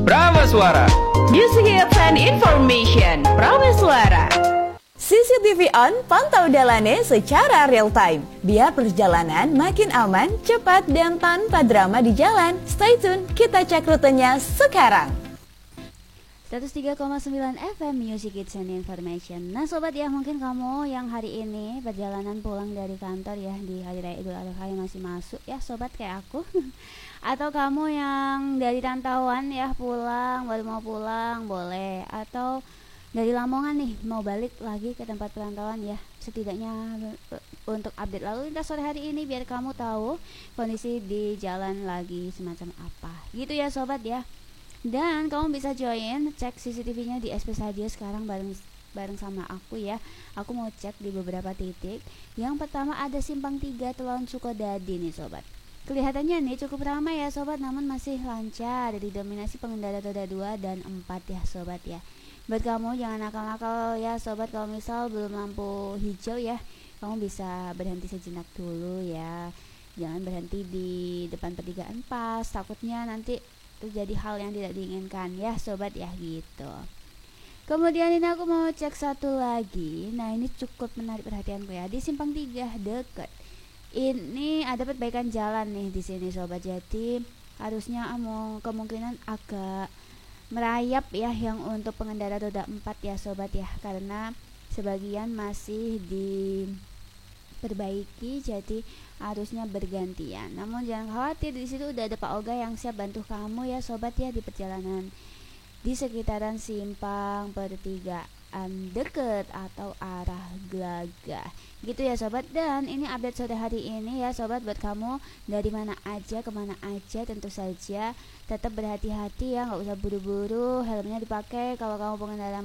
Prameswara. Music hits and information. Prameswara. CCTV on, pantau dalannya secara real time. Biar perjalanan makin aman, cepat, dan tanpa drama di jalan. Stay tune, kita cek rutenya sekarang. 103,9 FM Music Hits and Information. Nah sobat ya, mungkin kamu yang hari ini perjalanan pulang dari kantor ya, di Hari Raya Idul Adha yang masih masuk ya sobat kayak aku. Atau kamu yang dari rantauan ya pulang, baru mau pulang boleh. Atau dari Lamongan nih mau balik lagi ke tempat perantauan ya, setidaknya untuk update lalu lintas sore hari ini biar kamu tahu kondisi di jalan lagi semacam apa gitu ya sobat ya. Dan kamu bisa join cek CCTV-nya di SP Sadio sekarang bareng sama aku ya. Aku mau cek di beberapa titik. Yang pertama ada Simpang 3 Telon Sukodadi nih sobat. Kelihatannya nih cukup ramai ya sobat, namun masih lancar, didominasi pengendara roda 2 dan 4 ya sobat ya. Buat kamu jangan nakal-nakal ya sobat, kalau misal belum lampu hijau ya, kamu bisa berhenti sejenak dulu ya. Jangan berhenti di depan pertigaan pas, takutnya nanti terjadi hal yang tidak diinginkan ya sobat ya gitu. Kemudian ini aku mau cek satu lagi. Nah ini cukup menarik perhatianku ya, di Simpang 3 deket ini ada perbaikan jalan nih di sini sobat. Jadi harusnya kemungkinan agak merayap ya yang untuk pengendara roda 4 ya sobat ya, karena sebagian masih diperbaiki jadi harusnya bergantian. Namun jangan khawatir, di situ udah ada Pak Oga yang siap bantu kamu ya sobat ya di perjalanan di sekitaran simpang pertigaan deket atau arah Glaga gitu ya sobat. Dan ini update sore hari ini ya sobat, buat kamu dari mana aja kemana aja tentu saja tetap berhati-hati ya, nggak usah buru-buru, helmnya dipakai kalau kamu pengendara